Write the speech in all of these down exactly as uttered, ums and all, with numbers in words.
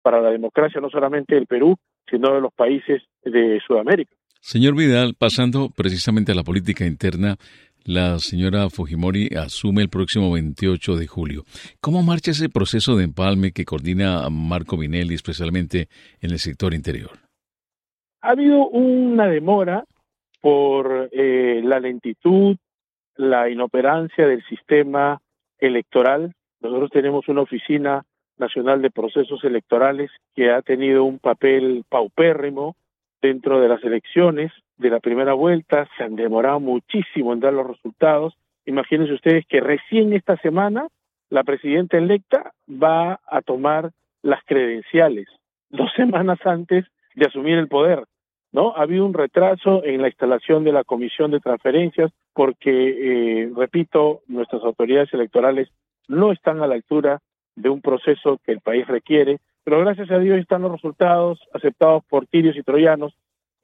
para la democracia no solamente del Perú, sino de los países de Sudamérica. Señor Vidal, pasando precisamente a la política interna, la señora Fujimori asume el próximo veintiocho de julio. ¿Cómo marcha ese proceso de empalme que coordina Marco Vinelli, especialmente en el sector interior? Ha habido una demora por eh, la lentitud, la inoperancia del sistema electoral. Nosotros tenemos una oficina nacional de procesos electorales que ha tenido un papel paupérrimo dentro de las elecciones de la primera vuelta. Se han demorado muchísimo en dar los resultados. Imagínense ustedes que recién esta semana la presidenta electa va a tomar las credenciales, dos semanas antes de asumir el poder, ¿no? Ha habido un retraso en la instalación de la comisión de transferencias porque, eh, repito, nuestras autoridades electorales no están a la altura de un proceso que el país requiere, pero gracias a Dios están los resultados aceptados por tirios y troyanos,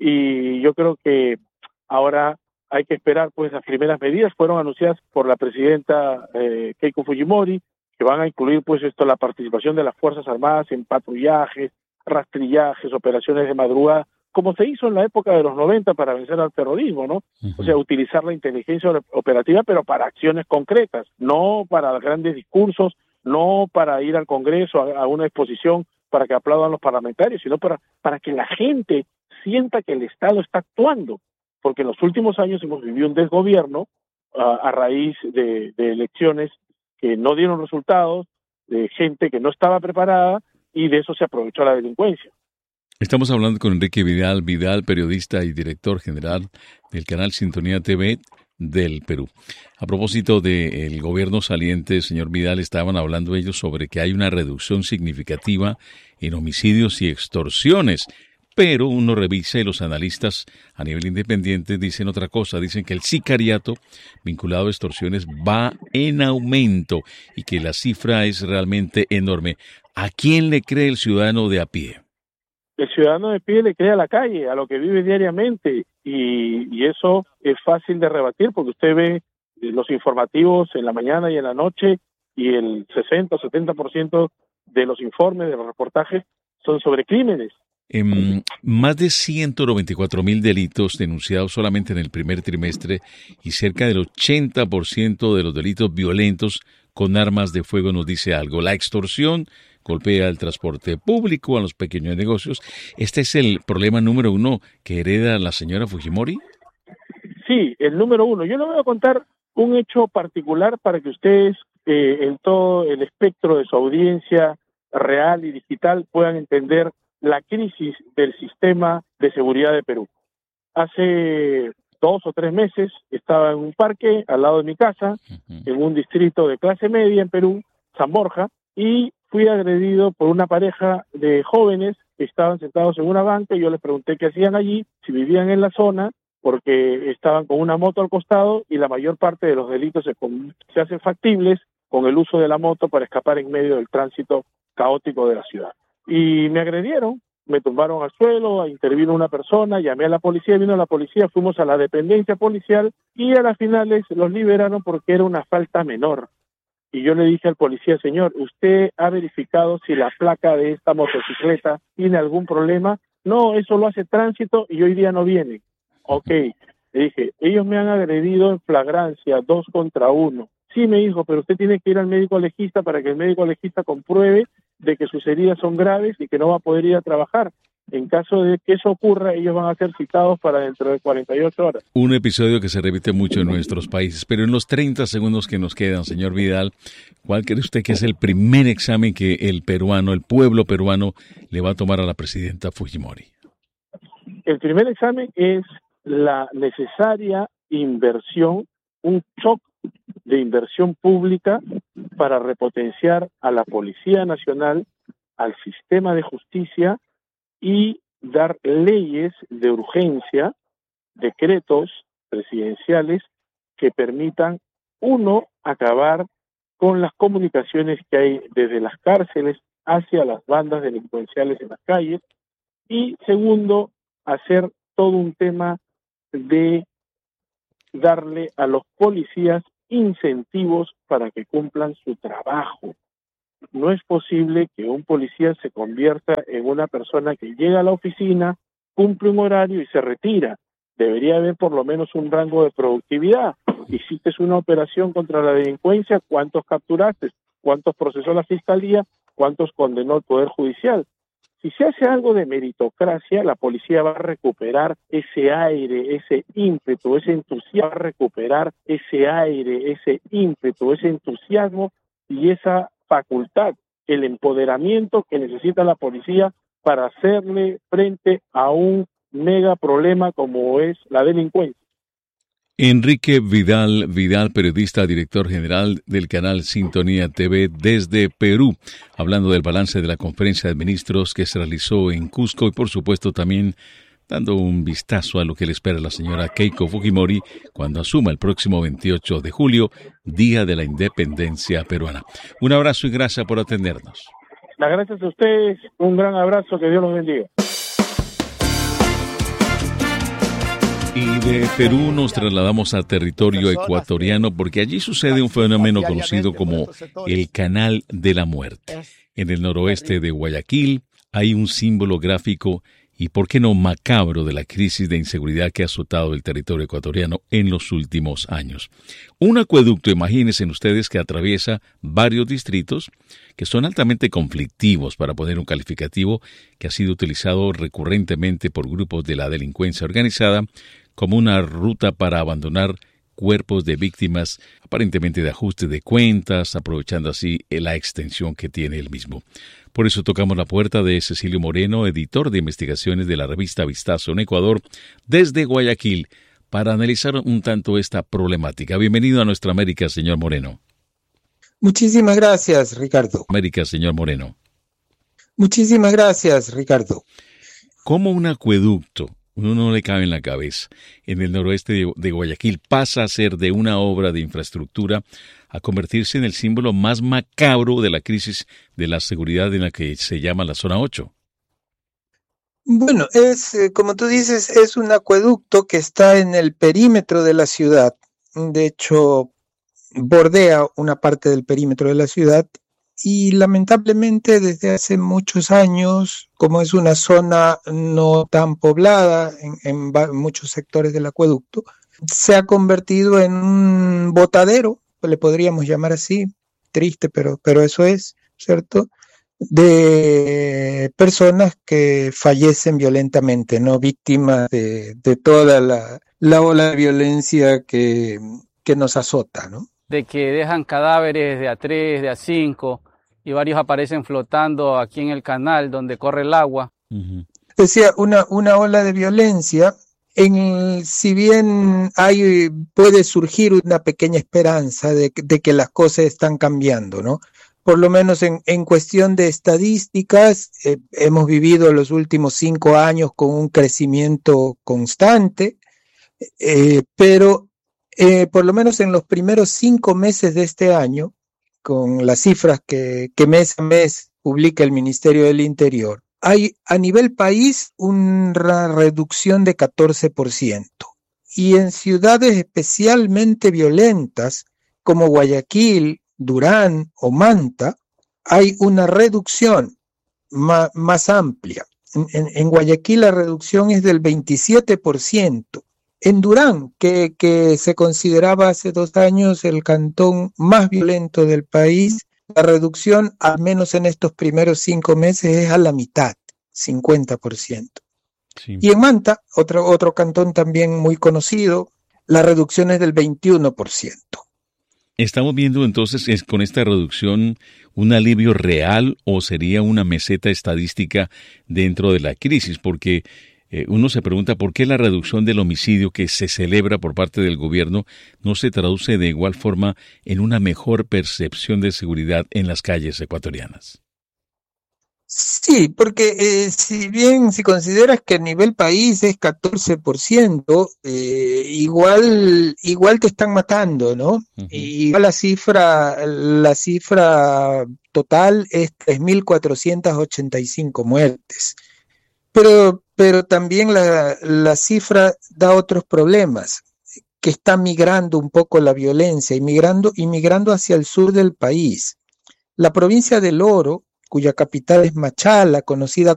y yo creo que ahora hay que esperar, pues las primeras medidas fueron anunciadas por la presidenta eh, Keiko Fujimori, que van a incluir pues esto, la participación de las Fuerzas Armadas en patrullajes, rastrillajes, operaciones de madrugada, como se hizo en la época de los noventa para vencer al terrorismo, ¿no? Uh-huh. O sea, utilizar la inteligencia operativa, pero para acciones concretas, no para grandes discursos, no para ir al Congreso a, a una exposición para que aplaudan los parlamentarios, sino para, para que la gente sienta que el Estado está actuando, porque en los últimos años hemos vivido un desgobierno uh, a raíz de, de elecciones que no dieron resultados, de gente que no estaba preparada, y de eso se aprovechó la delincuencia. Estamos hablando con Enrique Vidal, Vidal, periodista y director general del canal Sintonía T V del Perú. A propósito del gobierno saliente, señor Vidal, estaban hablando ellos sobre que hay una reducción significativa en homicidios y extorsiones, pero uno revisa y los analistas a nivel independiente dicen otra cosa, dicen que el sicariato vinculado a extorsiones va en aumento y que la cifra es realmente enorme. ¿A quién le cree el ciudadano de a pie? El ciudadano de pie le cree a la calle, a lo que vive diariamente, y, y eso es fácil de rebatir porque usted ve los informativos en la mañana y en la noche, y el sesenta o setenta por ciento de los informes, de los reportajes, son sobre crímenes. En más de ciento noventa y cuatro mil delitos denunciados solamente en el primer trimestre y cerca del ochenta por ciento de los delitos violentos con armas de fuego nos dice algo. La extorsión golpea el transporte público, a los pequeños negocios. ¿Este es el problema número uno que hereda la señora Fujimori? Sí, el número uno. Yo le voy a contar un hecho particular para que ustedes, eh, en todo el espectro de su audiencia real y digital, puedan entender la crisis del sistema de seguridad de Perú. Hace dos o tres meses estaba en un parque al lado de mi casa, uh-huh. en un distrito de clase media en Perú, San Borja, y fui agredido por una pareja de jóvenes que estaban sentados en una banca, y yo les pregunté qué hacían allí, si vivían en la zona, porque estaban con una moto al costado, y la mayor parte de los delitos se, se hacen factibles con el uso de la moto para escapar en medio del tránsito caótico de la ciudad. Y me agredieron, me tumbaron al suelo, intervino una persona, llamé a la policía, vino la policía, fuimos a la dependencia policial, y a las finales los liberaron porque era una falta menor. Y yo le dije al policía, señor, ¿usted ha verificado si la placa de esta motocicleta tiene algún problema? No, eso lo hace tránsito y hoy día no viene. Ok, le dije, ellos me han agredido en flagrancia, dos contra uno. Sí, me dijo, pero usted tiene que ir al médico legista para que el médico legista compruebe de que sus heridas son graves y que no va a poder ir a trabajar. En caso de que eso ocurra, ellos van a ser citados para dentro de cuarenta y ocho horas. Un episodio que se repite mucho en nuestros países, pero en los treinta segundos que nos quedan, señor Vidal, ¿cuál cree usted que es el primer examen que el peruano, el pueblo peruano, le va a tomar a la presidenta Fujimori? El primer examen es la necesaria inversión, un shock de inversión pública para repotenciar a la Policía Nacional, al sistema de justicia, y dar leyes de urgencia, decretos presidenciales que permitan, uno, acabar con las comunicaciones que hay desde las cárceles hacia las bandas delincuenciales en las calles, y segundo, hacer todo un tema de darle a los policías incentivos para que cumplan su trabajo. No es posible que un policía se convierta en una persona que llega a la oficina, cumple un horario y se retira. Debería haber por lo menos un rango de productividad. Hiciste una operación contra la delincuencia, ¿cuántos capturaste? ¿Cuántos procesó la Fiscalía? ¿Cuántos condenó el Poder Judicial? Si se hace algo de meritocracia, la policía va a recuperar ese aire, ese ímpetu, ese entusiasmo, va a recuperar ese aire, ese ímpetu, ese entusiasmo y esa facultad, el empoderamiento que necesita la policía para hacerle frente a un mega problema como es la delincuencia. Enrique Vidal Vidal, periodista, director general del canal Sintonía T V desde Perú, hablando del balance de la conferencia de ministros que se realizó en Cusco y por supuesto también dando un vistazo a lo que le espera a la señora Keiko Fujimori cuando asuma el próximo veintiocho de julio, Día de la Independencia Peruana. Un abrazo y gracias por atendernos. Las gracias a ustedes, un gran abrazo, que Dios los bendiga. Y de Perú nos trasladamos a territorio ecuatoriano porque allí sucede un fenómeno conocido como el Canal de la Muerte. En el noroeste de Guayaquil hay un símbolo gráfico y, por qué no, macabro de la crisis de inseguridad que ha azotado el territorio ecuatoriano en los últimos años. Un acueducto, imagínense ustedes, que atraviesa varios distritos que son altamente conflictivos, para poner un calificativo, que ha sido utilizado recurrentemente por grupos de la delincuencia organizada como una ruta para abandonar cuerpos de víctimas, aparentemente de ajuste de cuentas, aprovechando así la extensión que tiene el mismo. Por eso tocamos la puerta de Cecilio Moreno, editor de investigaciones de la revista Vistazo en Ecuador, desde Guayaquil, para analizar un tanto esta problemática. Bienvenido a Nuestra América, señor Moreno. Muchísimas gracias, Ricardo. América, señor Moreno. Muchísimas gracias, Ricardo. ¿Cómo un acueducto, uno no le cabe en la cabeza, en el noroeste de, de Guayaquil pasa a ser de una obra de infraestructura a convertirse en el símbolo más macabro de la crisis de la seguridad en la que se llama la Zona ocho? Bueno, es, eh, como tú dices, es un acueducto que está en el perímetro de la ciudad. De hecho, bordea una parte del perímetro de la ciudad y lamentablemente desde hace muchos años, como es una zona no tan poblada en, en va- muchos sectores del acueducto, se ha convertido en un botadero, le podríamos llamar así, triste, pero, pero eso es, ¿cierto?, de personas que fallecen violentamente, ¿no?, víctimas de, de toda la, la ola de violencia que, que nos azota, ¿no? De que dejan cadáveres de a tres, de a cinco, y varios aparecen flotando aquí en el canal donde corre el agua. Uh-huh. Decía, una, una ola de violencia, en, si bien hay, puede surgir una pequeña esperanza de, de que las cosas están cambiando, ¿no? Por lo menos en, en cuestión de estadísticas, eh, hemos vivido los últimos cinco años con un crecimiento constante, eh, pero eh, por lo menos en los primeros cinco meses de este año, con las cifras que, que mes a mes publica el Ministerio del Interior, hay a nivel país una reducción de catorce por ciento. Y en ciudades especialmente violentas como Guayaquil, Durán o Manta, hay una reducción ma, más amplia. En, en, en Guayaquil la reducción es del veintisiete por ciento. En Durán, que, que se consideraba hace dos años el cantón más violento del país, la reducción, al menos en estos primeros cinco meses, es a la mitad, cincuenta por ciento. Sí. Y en Manta, otro, otro cantón también muy conocido, la reducción es del veintiuno por ciento. ¿Estamos viendo entonces es con esta reducción un alivio real o sería una meseta estadística dentro de la crisis? Porque eh, uno se pregunta por qué la reducción del homicidio que se celebra por parte del gobierno no se traduce de igual forma en una mejor percepción de seguridad en las calles ecuatorianas. Sí, porque eh, si bien si consideras que a nivel país es catorce por ciento, eh, igual igual te están matando, ¿no? Uh-huh. Igual la cifra la cifra total es tres mil cuatrocientas ochenta y cinco muertes. Pero pero también la la cifra da otros problemas, que está migrando un poco la violencia y migrando y migrando hacia el sur del país. La provincia del Oro, cuya capital es Machala, conocida